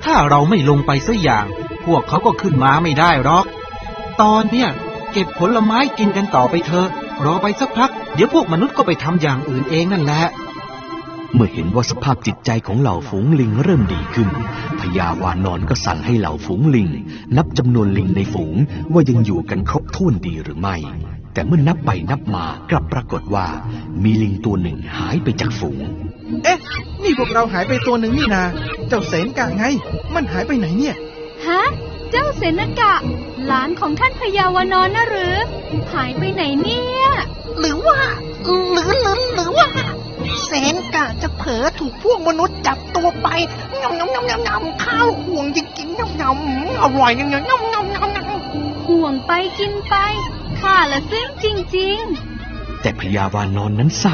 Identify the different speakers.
Speaker 1: ถ้าเราไม่ลงไปสักอย่างพวกเขาก็ขึ้นมาไม่ได้หรอกตอนเนี้ยเก็บผลไม้กินกันต่อไปเถอะรอไปสักพักเดี๋ยวพวกมนุษย์ก็ไปทำอย่างอื่นเองนั่นแหละ
Speaker 2: เมื่อเห็นว่าสภาพจิตใจของเหล่าฝูงลิงเริ่มดีขึ้นพญาวานอนก็สั่งให้เหล่าฝูงลิงนับจำนวนลิงในฝูงว่ายังอยู่กันครบถ้วนดีหรือไม่แต่เมื่อนับไปนับมากลับปรากฏว่ามีลิงตัวหนึ่งหายไปจากฝูง
Speaker 3: เอ๊ะนี่พวกเราหายไปตัวหนึ่งนี่นาเจ้าเสนกะไงมันหายไปไหนเนี่ย
Speaker 4: ฮะเจ้าเสนกะหลานของท่านพญาวานอนนะหรือหายไปไหนเนี่ย
Speaker 5: หรือว่าเสนกะจะเผลอถูกพวกมนุษย์จับตัวไปงำข้าวห่วงจริงๆงำอร่อยงำ
Speaker 4: ห่วงไปกินไปข้าละซึ้งจริงๆ
Speaker 2: แต่พญาวานอนนั้น